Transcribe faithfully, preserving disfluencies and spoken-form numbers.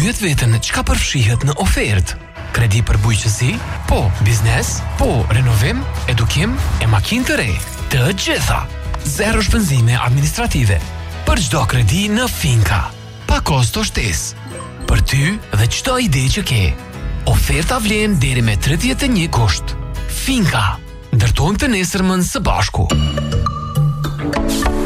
Pyet veten çka përfshihet në ofertë. Kredi për bujqësi? Po. Biznes? Po. Renovim? Edukim? E makinë të re? Të gjitha. Zero shpenzime administrative. Për çdo kredi në Finka. Pa kosto shtesë. Për ty dhe çdo ide që ke. Oferta vlen deri me tridhjetë e një gusht. Finka. Ndërtojmë të nesërmën së bashku.